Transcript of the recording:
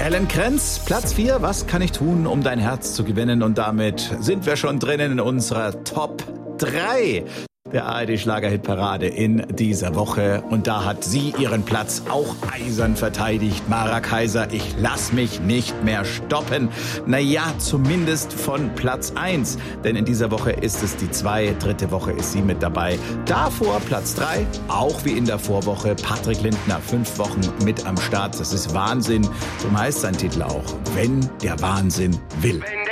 Helen Krenz, Platz 4. Was kann ich tun, um dein Herz zu gewinnen? Und damit sind wir schon drinnen in unserer Top 3 der ARD-Schlagerhit-Parade in dieser Woche. Und da hat sie ihren Platz auch eisern verteidigt. Mara Kaiser, ich lass mich nicht mehr stoppen. Naja, zumindest von Platz 1. Denn in dieser Woche ist es die 2. Dritte Woche ist sie mit dabei. Davor Platz 3, auch wie in der Vorwoche. Patrick Lindner, 5 Wochen mit am Start. Das ist Wahnsinn. So heißt sein Titel auch. Wenn der Wahnsinn will.